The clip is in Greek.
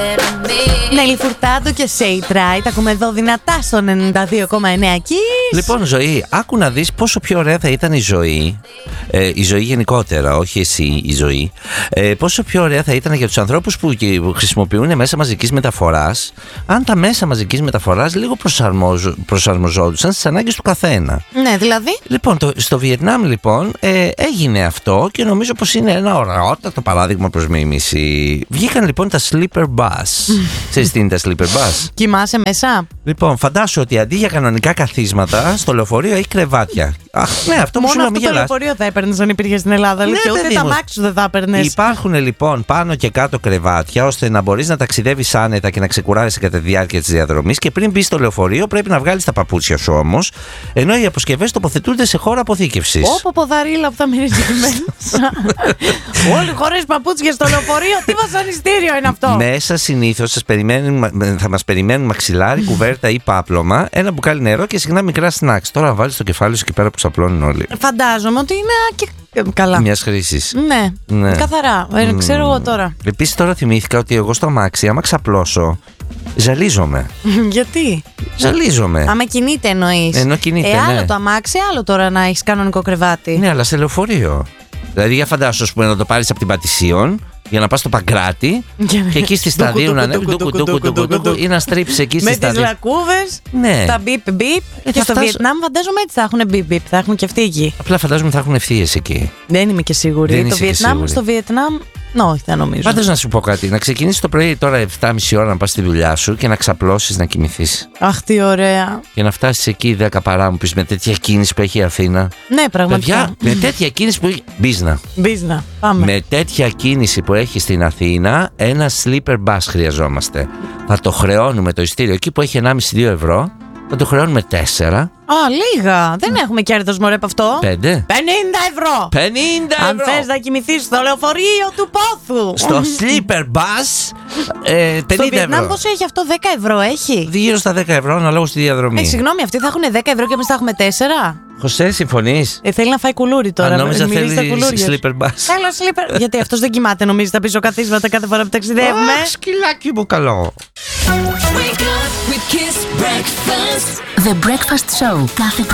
Νέλη Φουρτάντο και Say Right. Ακούμε εδώ δυνατά στο 92,9 Kiss. Λοιπόν, Ζωή, άκου να δεις πόσο πιο ωραία θα ήταν η ζωή. Η ζωή γενικότερα, όχι εσύ η ζωή. Πόσο πιο ωραία θα ήταν για τους ανθρώπους που χρησιμοποιούν μέσα μαζικής μεταφοράς, αν τα μέσα μαζικής μεταφοράς λίγο προσαρμοζόντουσαν στις ανάγκες του καθένα. Ναι, δηλαδή. Λοιπόν, στο Βιετνάμ λοιπόν έγινε αυτό και νομίζω πως είναι ένα ωραιότατο παράδειγμα προς μίμηση. Βγήκαν λοιπόν τα sleeper bus. Ξέρεις τι είναι τα sleeper bus? Κοιμάσαι μέσα. Λοιπόν, φαντάσου ότι αντί για κανονικά καθίσματα, στο λεωφορείο έχει κρεβάτια. Αχ, ναι, αυτό που σου λέω, μόνο αυτό το λεωφορείο θα έπαιρνες αν υπήρχε στην Ελλάδα. Ναι, και ούτε τα μάξι σου δεν θα έπαιρνες. Υπάρχουν λοιπόν πάνω και κάτω κρεβάτια, ώστε να μπορείς να ταξιδεύεις άνετα και να ξεκουράζεσαι κατά τη διάρκεια της διαδρομής. Και πριν μπεις στο λεωφορείο, πρέπει να βγάλεις τα παπούτσια σου όμως. Ενώ οι αποσκευές τοποθετούνται σε χώρο αποθήκευσης. Όπο ποδαρίλα που θα μυρίζει μέσα. Όλοι χωρίς παπούτσια στο λεωφορείο. Τι βασανιστήριο είναι αυτό. Μέσα συνήθως θα μας περιμένουν μαξιλάρι, κουβέρτα ή πάπλωμα, ένα μπουκάλι νερό και συχνά μικρά σνακς. Τώρα βάλεις το κεφάλι σου εκεί πέρα που ξαπλώνουν όλοι. Φαντάζομαι ότι είναι και καλά. Μιας χρήσης. Ναι. Καθαρά. Ξέρω εγώ τώρα. Επίσης τώρα θυμήθηκα ότι εγώ στο αμάξι, άμα ξαπλώσω, ζαλίζομαι. Γιατί? Ζαλίζομαι. Άμα κινείται εννοείς. Ενώ κινείται, άλλο ναι. το αμάξι, άλλο τώρα να έχεις κανονικό κρεβάτι. Ναι, αλλά σε λεωφορείο. Δηλαδή για φαντάσου που να το πάρεις από την Πατησίων για να πας στο Παγκράτη και εκεί στη σταδίου να ανέβει ή να στρίψεις εκεί στη σταδίου. Με τις λακκούβες, Ναι. τα μπιπ μπιπ. Και στο Βιετνάμ φαντάζομαι έτσι θα έχουν μπιπ μπιπ. Θα έχουν και αυτοί εκεί. Απλά φαντάζομαι θα έχουν ευθείες εκεί. Δεν είμαι και σίγουρη. Δεν είσαι και σίγουρη. Στο Βιετνάμ, όχι, δεν νομίζω. Πάντως να σου πω κάτι. Να ξεκινήσεις το πρωί τώρα 7:30 ώρα να πας στη δουλειά σου και να ξαπλώσεις να κοιμηθείς. Αχ, τι ωραία. Και να φτάσεις εκεί 10 παρά μου πεις με τέτοια κίνηση που έχει η Αθήνα. Ναι, πραγματικά. Παιδιά, με τέτοια κίνηση που έχει. Μπίζνα. Πάμε. Με τέτοια κίνηση που έχει στην Αθήνα, ένα sleeper bus χρειαζόμαστε. Θα το χρεώνουμε το ειστήριο εκεί που έχει 1,5-2 ευρώ. Θα το χρεώνουμε 4. Λίγα. Δεν έχουμε κέρδος μωρέ από αυτό. 5. 50 ευρώ. 50 ευρώ. Αν θες να κοιμηθείς στο λεωφορείο του Πόθου. Στο sleeper bus 50 Στο Βιετνάμ ευρώ. πόσο έχει αυτό, 10 ευρώ έχει? Γύρω στα 10 ευρώ αναλόγως στη διαδρομή. Συγγνώμη, αυτοί θα έχουν 10 ευρώ και εμείς θα έχουμε 4. Χωσέ, συμφωνείς? Θέλει να φάει κουλούρι τώρα. Νόμιζα μιλήσει στα θέλει κουλούρια. sleeper bus. Θέλω sleeper. Γιατί αυτός δεν κοιμάται, νομίζει τα πίσω καθίσματα κάθε φορά που ταξιδεύουμε. Αχ, σκυλάκι μου καλό. The Breakfast Show. Κάθε